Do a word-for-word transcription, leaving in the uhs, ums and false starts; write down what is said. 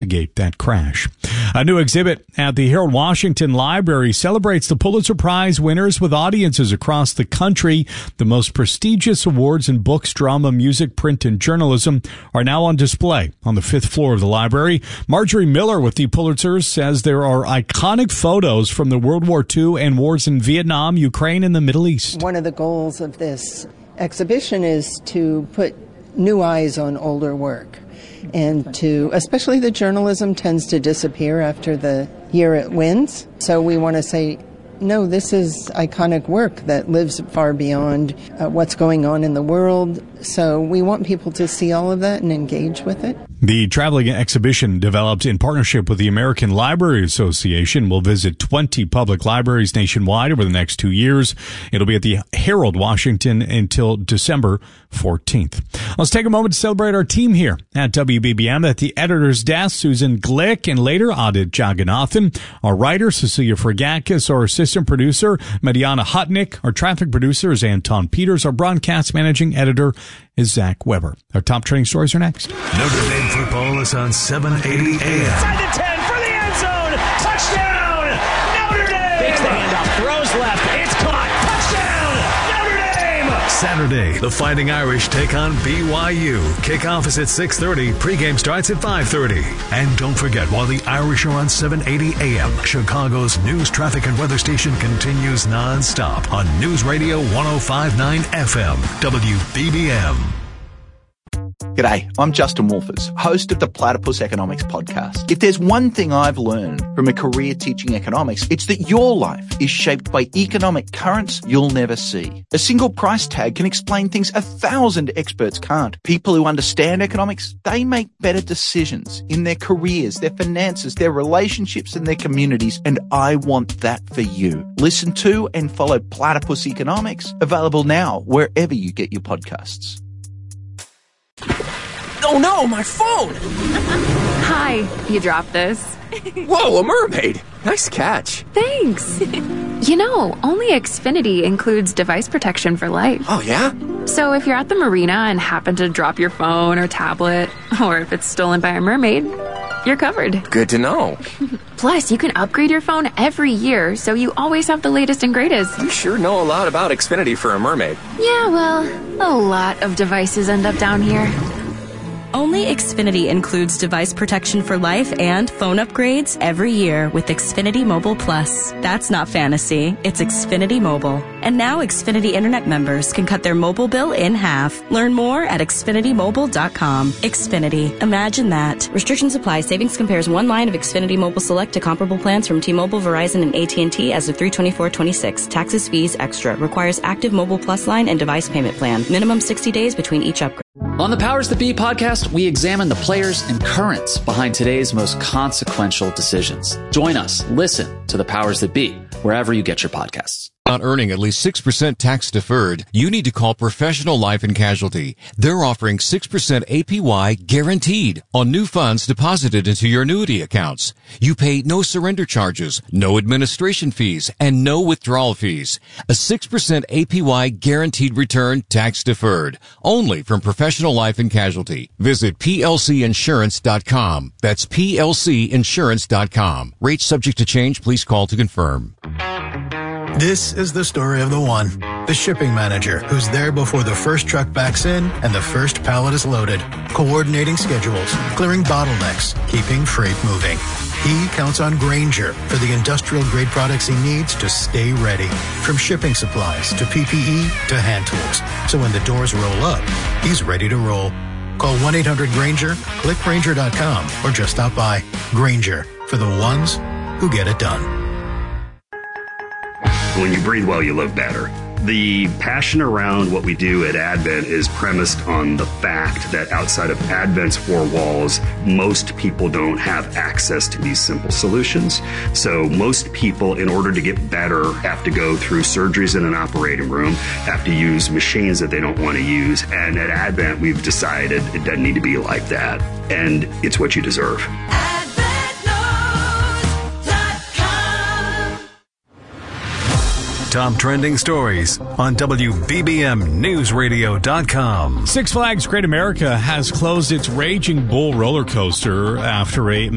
investigate that crash. A new exhibit at the Harold Washington Library celebrates the Pulitzer Prize winners with audiences across the country. The most prestigious awards in books, drama, music, print, and journalism are now on display on the fifth floor of the library. Marjorie Miller with the Pulitzers says there are iconic photos from the World War Two and wars in Vietnam, Ukraine, and the Middle East. One of the goals of this exhibition is to put new eyes on older work, and to, especially the journalism tends to disappear after the year it wins. So we want to say, no, this is iconic work that lives far beyond uh, what's going on in the world. So we want people to see all of that and engage with it. The traveling exhibition, developed in partnership with the American Library Association, will visit twenty public libraries nationwide over the next two years. It'll be at the Harold Washington until December fourteenth. Let's take a moment to celebrate our team here at W B B M. At the editor's desk, Susan Glick, and later, Adit Jagannathan. Our writer, Cecilia Fragakis. Our assistant producer, Mediana Hutnick. Our traffic producer is Anton Peters. Our broadcast managing editor is Zach Weber. Our top trending stories are next. Notre Dame football is on seven eighty A M. Inside the ten for the end zone. Touchdown, Notre Dame. Fakes the handoff, throws left. It's caught. Touchdown, Notre Dame. Saturday, the Fighting Irish take on B Y U. Kickoff is at six thirty. Pregame starts at five thirty. And don't forget, while the Irish are on seven eighty A M, Chicago's news, traffic, and weather station continues nonstop on News Radio one oh five point nine F M, W B B M. G'day, I'm Justin Wolfers, host of the Platypus Economics podcast. If there's one thing I've learned from a career teaching economics, it's that your life is shaped by economic currents you'll never see. A single price tag can explain things a thousand experts can't. People who understand economics, they make better decisions in their careers, their finances, their relationships, and their communities, and I want that for you. Listen to and follow Platypus Economics, available now wherever you get your podcasts. Oh no, my phone! Hi, you dropped this. Whoa, a mermaid! Nice catch. Thanks. You know, only Xfinity includes device protection for life. Oh, yeah? So if you're at the marina and happen to drop your phone or tablet, or if it's stolen by a mermaid, you're covered. Good to know. Plus, you can upgrade your phone every year, so you always have the latest and greatest. You sure know a lot about Xfinity for a mermaid. Yeah, well, a lot of devices end up down here. Only Xfinity includes device protection for life and phone upgrades every year with Xfinity Mobile Plus. That's not fantasy, it's Xfinity Mobile. And now Xfinity Internet members can cut their mobile bill in half. Learn more at Xfinity Mobile dot com. Xfinity. Imagine that. Restrictions apply. Savings compares one line of Xfinity Mobile Select to comparable plans from T-Mobile, Verizon, and A T and T as of three twenty-four twenty-six. Taxes, fees, extra. Requires active Mobile Plus line and device payment plan. Minimum sixty days between each upgrade. On the Powers That Be podcast, we examine the players and currents behind today's most consequential decisions. Join us. Listen to the Powers That Be wherever you get your podcasts. Not earning at least six percent tax deferred, you need to call Professional Life and Casualty. They're offering six percent A P Y guaranteed on new funds deposited into your annuity accounts. You pay no surrender charges, no administration fees, and no withdrawal fees. A six percent A P Y guaranteed return tax deferred. Only from Professional Life and Casualty. Visit P L C insurance dot com. That's P L C insurance dot com. Rates subject to change. Please call to confirm. This is the story of the one, the shipping manager, who's there before the first truck backs in and the first pallet is loaded, coordinating schedules, clearing bottlenecks, keeping freight moving. He counts on Grainger for the industrial-grade products he needs to stay ready, from shipping supplies to P P E to hand tools. So when the doors roll up, he's ready to roll. Call one eight hundred Grainger, click Grainger dot com, or just stop by. Grainger, for the ones who get it done. When you breathe well, you live better. The passion around what we do at Advent is premised on the fact that outside of Advent's four walls, most people don't have access to these simple solutions. So most people, in order to get better, have to go through surgeries in an operating room, have to use machines that they don't want to use. And at Advent, we've decided it doesn't need to be like that. And it's what you deserve. Top trending stories on W B B M News Radio dot com. Six Flags Great America has closed its Raging Bull roller coaster after a